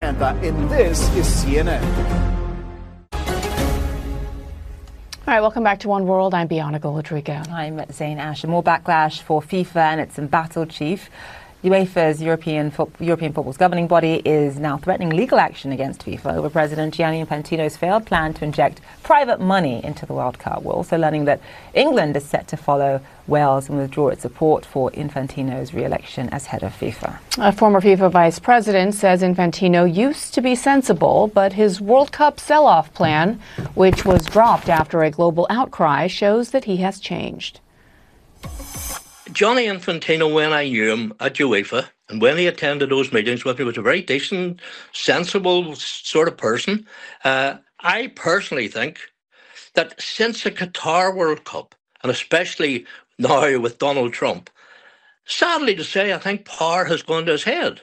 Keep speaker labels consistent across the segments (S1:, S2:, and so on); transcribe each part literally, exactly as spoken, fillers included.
S1: agenda in This is C N N.
S2: All right, welcome back to One World. I'm Bianca Golodriga.
S3: I'm Zain Asher. More backlash for FIFA and its embattled chief. UEFA's European, fo- European football's governing body is now threatening legal action against FIFA over President Gianni Infantino's failed plan to inject private money into the World Cup. We're also learning that England is set to follow Wales and withdraw its support for Infantino's re-election as head of FIFA.
S2: A former FIFA vice president says Infantino used to be sensible, but his World Cup sell-off plan, which was dropped after a global outcry, shows that he has changed.
S4: Gianni Infantino, when I knew him at UEFA, and when he attended those meetings with me, was a very decent, sensible sort of person. Uh, I personally think that since the Qatar World Cup, and especially now with Donald Trump, sadly to say, I think power has gone to his head.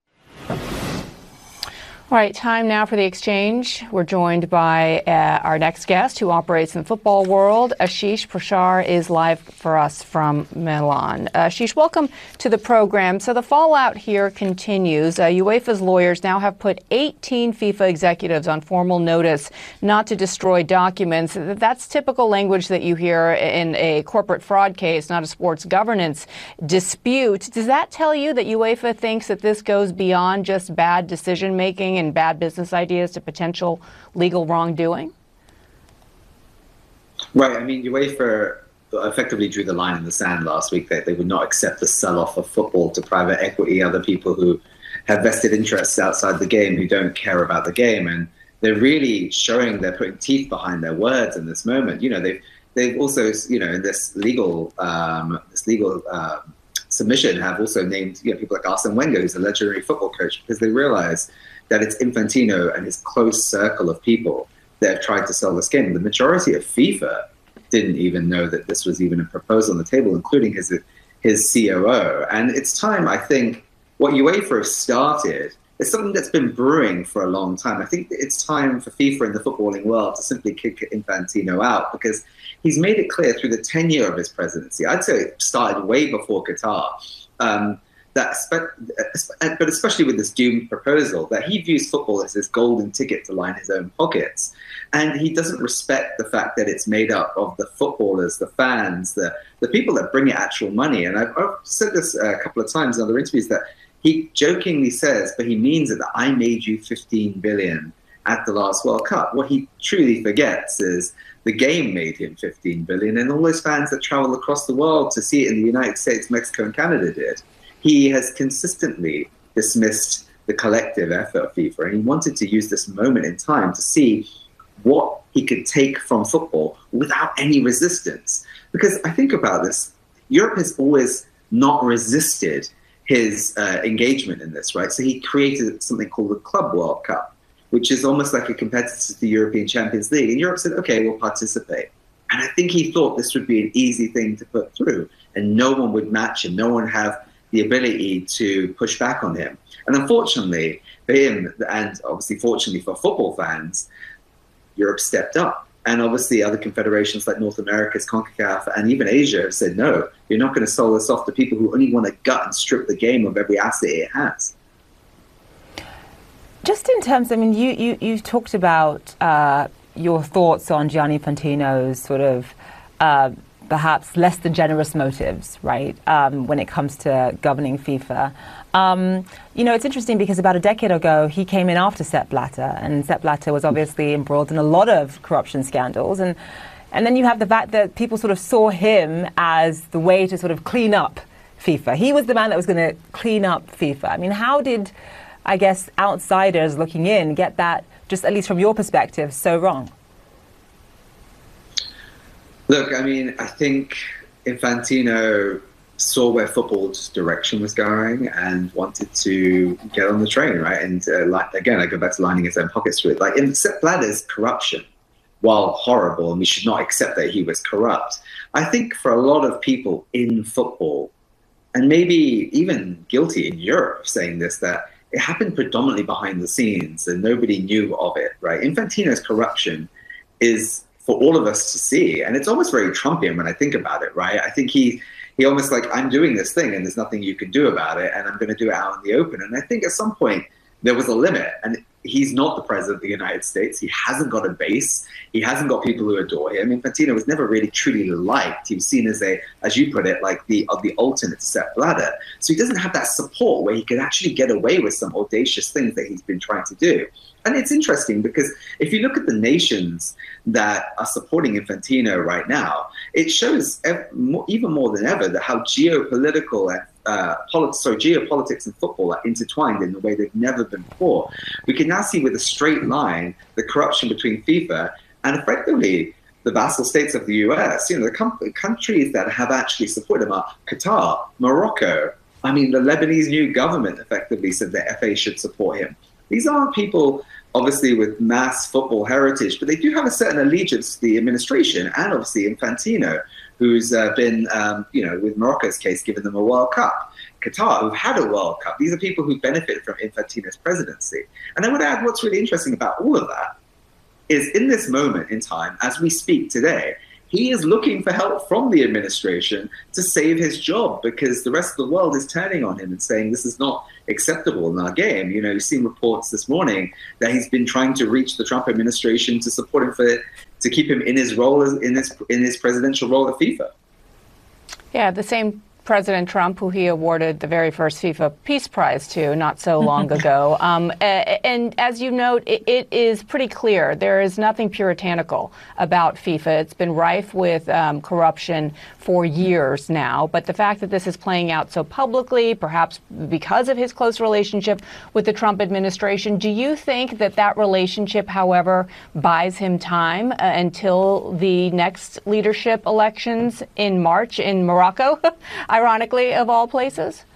S2: All right, time now for the exchange. We're joined by uh, our next guest who operates in the football world. Ashish Prashar is live for us from Milan. Uh, Ashish, welcome to the program. So the fallout here continues. Uh, UEFA's lawyers now have put eighteen FIFA executives on formal notice not to destroy documents. That's typical language that you hear in a corporate fraud case, not a sports governance dispute. Does that tell you that UEFA thinks that this goes beyond just bad decision-making and bad business ideas to potential legal wrongdoing?
S5: Right. I mean, UEFA effectively drew the line in the sand last week that they would not accept the sell-off of football to private equity, other people who have vested interests outside the game who don't care about the game. And they're really showing they're putting teeth behind their words in this moment. You know, they've they've also, you know, in this legal um, this legal uh, submission have also named, you know, people like Arsene Wenger, who's a legendary football coach, because they realize that it's Infantino and his close circle of people that have tried to sell this game. The majority of FIFA didn't even know that this was even a proposal on the table, including his his C O O. And it's time, I think, what UEFA has started is something that's been brewing for a long time. I think it's time for FIFA and the footballing world to simply kick Infantino out, because he's made it clear through the tenure of his presidency, I'd say it started way before Qatar, um, that, but especially with this doomed proposal, that he views football as his golden ticket to line his own pockets. And he doesn't respect the fact that it's made up of the footballers, the fans, the, the people that bring it actual money. And I've, I've said this a couple of times in other interviews, that he jokingly says, but he means it, that I made you fifteen billion at the last World Cup. What he truly forgets is the game made him fifteen billion, and all those fans that travel across the world to see it in the United States, Mexico, and Canada did. He has consistently dismissed the collective effort of FIFA, and he wanted to use this moment in time to see what he could take from football without any resistance. Because I think about this, Europe has always not resisted his uh, engagement in this, right? So he created something called the Club World Cup, which is almost like a competitor to the European Champions League. And Europe said, okay, we'll participate. And I think he thought this would be an easy thing to put through, and no one would match him, no one have the ability to push back on him. And unfortunately for him, and obviously fortunately for football fans, Europe stepped up. And obviously other confederations like North America's CONCACAF and even Asia have said, no, you're not going to sell this off to people who only want to gut and strip the game of every asset it has.
S3: Just in terms, I mean, you, you, you've talked about uh, your thoughts on Gianni Infantino's sort of uh, perhaps less than generous motives, right, um, when it comes to governing FIFA. Um, you know, it's interesting because about a decade ago, he came in after Sepp Blatter, and Sepp Blatter was obviously embroiled in a lot of corruption scandals. And, and then you have the fact that people sort of saw him as the way to sort of clean up FIFA. He was the man that was going to clean up FIFA. I mean, how did, I guess, outsiders looking in get that, just at least from your perspective, so wrong?
S5: Look, I mean, I think Infantino saw where football's direction was going and wanted to get on the train, right? And uh, like, again, I go back to lining his own pockets with it. Like, in Sepp Blatter's corruption, while horrible, and we should not accept that he was corrupt, I think for a lot of people in football, and maybe even guilty in Europe saying this, that it happened predominantly behind the scenes and nobody knew of it, right? Infantino's corruption is for all of us to see. And it's almost very Trumpian when I think about it, right? I think he he almost like, I'm doing this thing and there's nothing you can do about it, and I'm going to do it out in the open. And I think at some point, there was a limit. And he's not the president of the United States. He hasn't got a base. He hasn't got people who adore him. Infantino was never really truly liked. He was seen as a, as you put it, like the of the alternate to Sepp Blatter. So he doesn't have that support where he could actually get away with some audacious things that he's been trying to do. And it's interesting because if you look at the nations that are supporting Infantino right now, it shows ev- more, even more than ever that how geopolitical and uh, polit- so geopolitics and football are intertwined in the way they've never been before. We can now see with a straight line the corruption between FIFA and effectively the vassal states of the U S. You know, the com- countries that have actually supported him are Qatar, Morocco. I mean, the Lebanese new government effectively said the F A should support him. These aren't people, obviously, with mass football heritage, but they do have a certain allegiance to the administration and obviously Infantino, who's uh, been, um, you know, with Morocco's case, given them a World Cup. Qatar, who've had a World Cup. These are people who benefit from Infantino's presidency. And I would add what's really interesting about all of that is in this moment in time, as we speak today, he is looking for help from the administration to save his job because the rest of the world is turning on him and saying this is not acceptable in our game. You know, you've seen reports this morning that he's been trying to reach the Trump administration to support him for to keep him in his role as in his in his presidential role at FIFA.
S2: Yeah, the same President Trump, who he awarded the very first FIFA Peace Prize to not so long ago. Um, and as you note, it, it is pretty clear there is nothing puritanical about FIFA. It's been rife with um, corruption for years now. But the fact that this is playing out so publicly, perhaps because of his close relationship with the Trump administration, do you think that that relationship, however, buys him time uh, until the next leadership elections in March in Morocco? Ironically, of all places?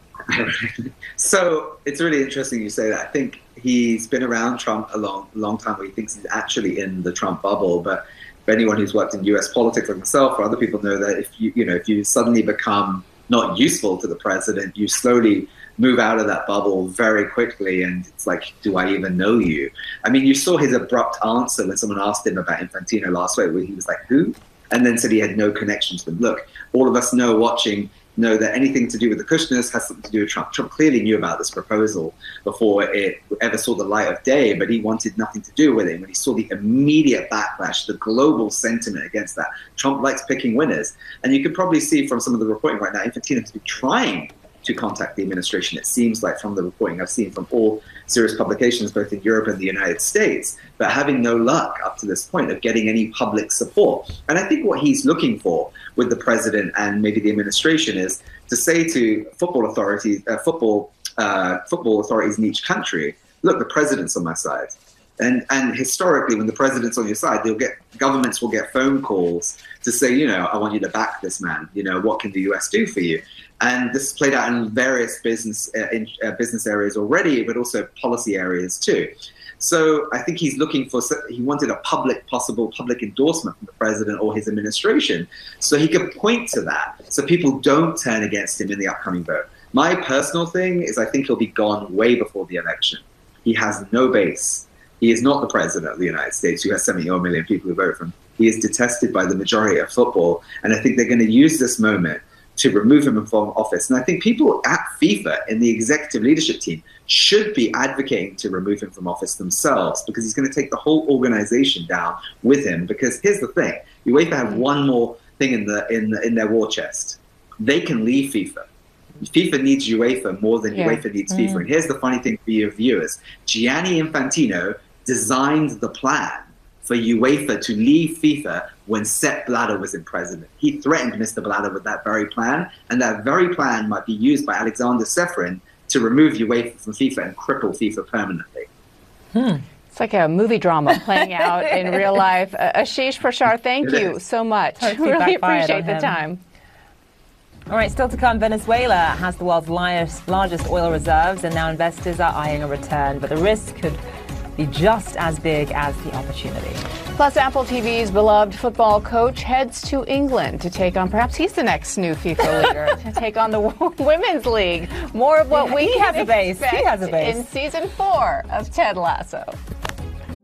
S5: So it's really interesting you say that. I think he's been around Trump a long, long time where he thinks he's actually in the Trump bubble. But for anyone who's worked in U S politics like myself or other people know that if you, you know, if you suddenly become not useful to the president, you slowly move out of that bubble very quickly. And it's like, do I even know you? I mean, you saw his abrupt answer when someone asked him about Infantino last week, where he was like, who? And then said he had no connection to them. Look, all of us know watching, know that anything to do with the Kushners has something to do with Trump. Trump clearly knew about this proposal before it ever saw the light of day, but he wanted nothing to do with it. When he saw the immediate backlash, the global sentiment against that, Trump likes picking winners. And you could probably see from some of the reporting right now, Infantino has been trying to contact the administration, it seems like, from the reporting I've seen from all serious publications, both in Europe and the United States, but having no luck up to this point of getting any public support. And I think what he's looking for with the president and maybe the administration is to say to football authorities, uh, football uh, football authorities in each country, look, the president's on my side. And and historically, when the president's on your side, they'll get governments will get phone calls to say, you know, I want you to back this man. You know, what can the U S do for you? And this is played out in various business uh, in, uh, business areas already, but also policy areas too. So I think he's looking for, he wanted a public, possible public endorsement from the president or his administration so he could point to that so people don't turn against him in the upcoming vote. My personal thing is I think he'll be gone way before the election. He has no base. He is not the president of the United States who has seventy million people who vote for him. He is detested by the majority of football. And I think they're going to use this moment to remove him from office. And I think people at FIFA in the executive leadership team should be advocating to remove him from office themselves because he's going to take the whole organization down with him. Because here's the thing, UEFA have one more thing in the in the, in their war chest. They can leave FIFA. FIFA needs UEFA more than yeah. UEFA needs mm. FIFA. And here's the funny thing for your viewers. Gianni Infantino designed the plan for UEFA to leave FIFA when Sepp Blatter was in president. He threatened Mister Blatter with that very plan, and that very plan might be used by Alexander Ceferin to remove UEFA from FIFA and cripple FIFA permanently.
S2: Hmm. It's like a movie drama playing out in real life. Uh, Ashish Prashar, thank
S5: it
S2: you
S5: is.
S2: so much.
S3: Totally
S2: really
S3: backfired
S2: appreciate
S3: on
S2: the
S3: him.
S2: time.
S3: All right, still to come, Venezuela has the world's largest, largest oil reserves, and now investors are eyeing a return, but the risk could be just as big as the opportunity.
S2: Plus, Apple T V's beloved football coach heads to England to take on, perhaps he's the next new FIFA leader, to take on the Women's League. More of what
S3: Yeah,
S2: we
S3: he
S2: can
S3: has a base. He
S2: expect
S3: has a base.
S2: in season four of Ted Lasso.